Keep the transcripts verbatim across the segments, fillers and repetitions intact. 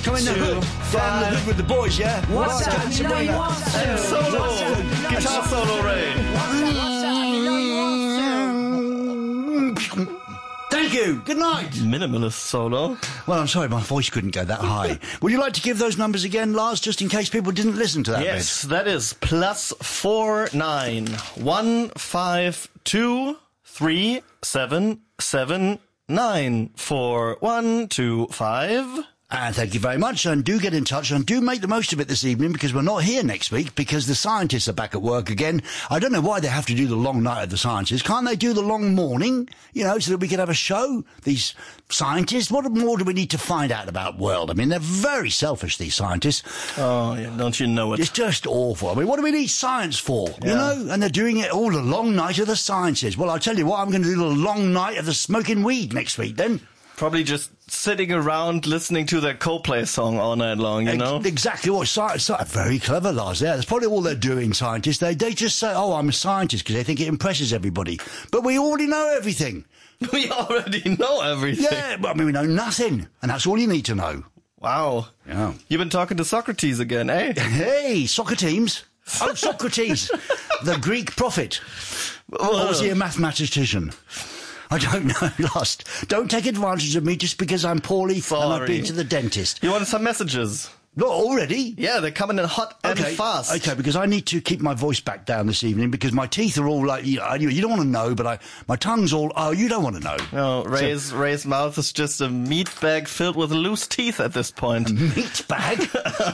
Come in the hood. Down the hood with the boys, yeah? What's up? You know you want to. Solo. Guitar solo, Ray. What's up? You know you want to. Thank you. Good night. Minimalist solo. Well, I'm sorry, my voice couldn't go that high. Would you like to give those numbers again, Lars, just in case people didn't listen to that Yes, bit? that is plus four nine one five two three seven seven nine four one two five. And thank you very much, and do get in touch, and do make the most of it this evening, because we're not here next week, because the scientists are back at work again. I don't know why they have to do the long night of the scientists. Can't they do the long morning, you know, so that we can have a show? These scientists, what more do we need to find out about the world? I mean, they're very selfish, these scientists. Oh, yeah, don't you know it? It's just awful. I mean, what do we need science for, Yeah. you know? And they're doing it all the long night of the sciences. Well, I'll tell you what, I'm going to do the long night of the smoking weed next week, then. Probably just sitting around listening to their Coldplay song all night long, you know? Ex- exactly what science. Very clever, Lars. There, that's probably all they're doing. Scientists. They they just say, "Oh, I'm a scientist," because they think it impresses everybody. But we already know everything. We already know everything. Yeah, but I mean, we know nothing, and that's all you need to know. Wow. Yeah. You've been talking to Socrates again, eh? Hey, soccer teams. Oh, Socrates, the Greek prophet. Or was he a mathematician? I don't know, Lost. Don't take advantage of me just because I'm poorly Sorry. and I've been to the dentist. You want some messages? Not already? Yeah, they're coming in hot and Okay, fast. okay, because I need to keep my voice back down this evening because my teeth are all like, you, know, you don't want to know, but I, my tongue's all, oh, you don't want to know. No, Ray's, so, Ray's mouth is just a meat bag filled with loose teeth at this point. A meat bag?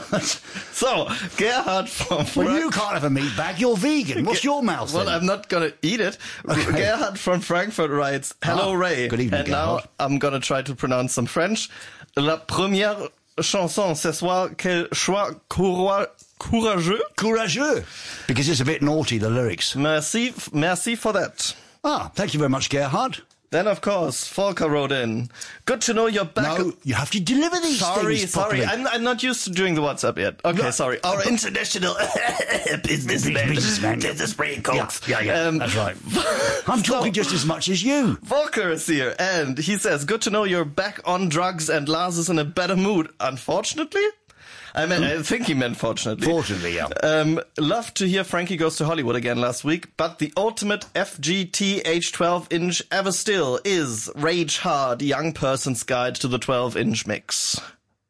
So, Gerhard from... Well, you can't have a meat bag, you're vegan. What's your mouth Well, then? I'm not going to eat it. Okay. Gerhard from Frankfurt writes, Hello, Ah, Ray. good evening, And Gerhard. now I'm going to try to pronounce some French. La première chanson ce soir, quel choix coura- courageux. Courageux. Because it's a bit naughty, the lyrics. Merci, merci for that. Ah, thank you very much, Gerhard. Then, of course, Volker wrote in. Good to know you're back. No, you have to deliver these Sorry, things sorry. properly. I'm, I'm not used to doing the WhatsApp yet. Okay, No, sorry. Our but- international businessman. Businessman. Business brain Cox. Yeah, yeah, yeah. Um, That's right. I'm talking just as much as you. Volker is here, and he says, good to know you're back on drugs and Lars is in a better mood. Unfortunately? I mean, I think he meant fortunately. Fortunately, yeah. Um, love to hear Frankie Goes to Hollywood again last week, but the ultimate F G T H twelve inch ever still is Rage Hard, Young Person's Guide to the twelve inch Mix.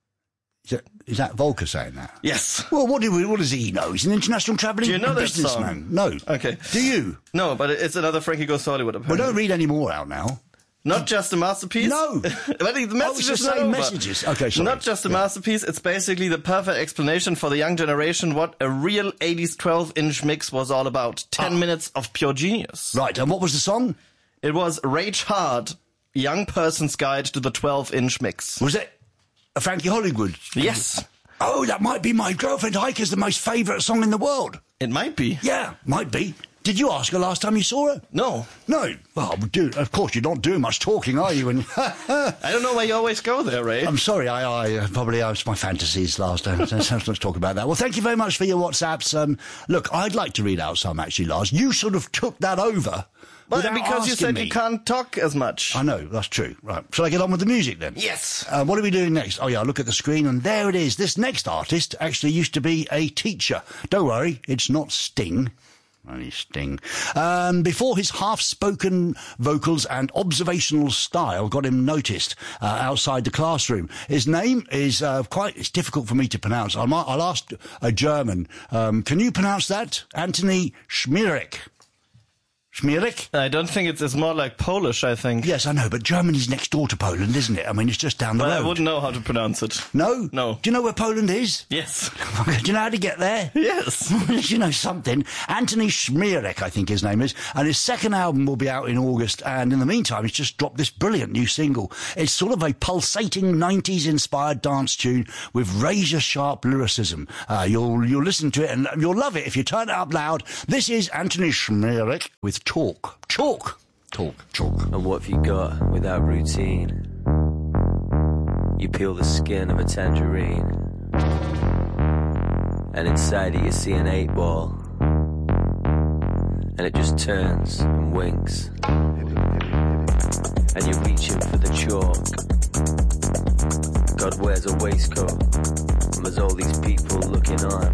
Is that, is that Volker saying that? Yes. Well, what, do we, what does he know? He's an international travelling Do you know that businessman. song? No. Okay. Do you? No, but it's another Frankie Goes to Hollywood, Well, apparently. don't read any more out now. Not just a masterpiece. No. But the Oh, message it's is the not same over. messages. Okay, sorry. Not just a Yeah. masterpiece, it's basically the perfect explanation for the young generation what a real eighties twelve inch mix was all about. Ten Ah. minutes of pure genius. Right, and what was the song? It was Rage Hard, Young Person's Guide to the twelve inch Mix. Was it a Frankie Hollywood? Yes, Oh, that might be my girlfriend Heike's the most favourite song in the world. it might be. Yeah, might be. Did you ask her last time you saw her? No, No. Well, dude, of course you're not doing much talking, are you? And I don't know why you always go there, Ray. I'm sorry, I, I uh, probably uh, it's my fantasies last time. Let's, let's talk about that. Well, thank you very much for your WhatsApps. Um, look, I'd like to read out some actually, Lars. You sort of took that over. But without because you asking said me. you can't talk as much. I know, that's true. Right. Shall I get on with the music then? Yes. Uh, what are we doing next? Oh, yeah, look at the screen, and there it is. This next artist actually used to be a teacher. Don't worry, it's not Sting. Only Sting. Um, before his half-spoken vocals and observational style got him noticed uh, outside the classroom. His name is uh, quite, it's difficult for me to pronounce. I'll, I'll ask a German. Um, can you pronounce that? Anthony Schmierek. Schmierek? I don't think it's, it's more like Polish, I think. Yes, I know, but Germany's next door to Poland, isn't it? I mean, it's just down the But road. I wouldn't know how to pronounce it. No? No. Do you know where Poland is? Yes. Do you know how to get there? Yes. You know something. Anthony Schmierek, I think his name is. And his second album will be out in August. And in the meantime, he's just dropped this brilliant new single. It's sort of a pulsating nineties-inspired dance tune with razor-sharp lyricism. Uh, you'll, you'll listen to it and you'll love it if you turn it up loud. This is Anthony Schmierek with Talk. Talk. Talk. Talk. And what have you got without routine? You peel the skin of a tangerine, and inside it you see an eight ball, and it just turns and winks, and you're reaching for the chalk, God wears a waistcoat, and there's all these people looking on.